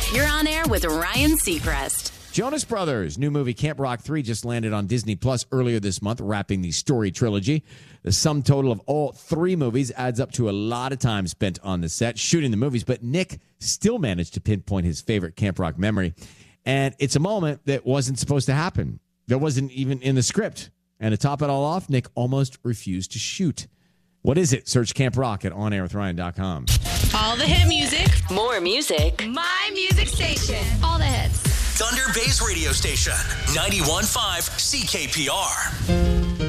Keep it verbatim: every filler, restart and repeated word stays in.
You're on air with Ryan Seacrest. Jonas Brothers' new movie Camp Rock three just landed on Disney Plus earlier this month, wrapping the story trilogy. The sum total of all three movies adds up to a lot of time spent on the set shooting the movies, but Nick still managed to pinpoint his favorite Camp Rock memory. And it's a moment that wasn't supposed to happen. That wasn't even in the script. And to top it all off, Nick almost refused to shoot. What is it? Search Camp Rock at on air with ryan dot com. All the hit music. More music. My music station. All the hits. Thunder Bay's radio station, ninety-one point five C K P R.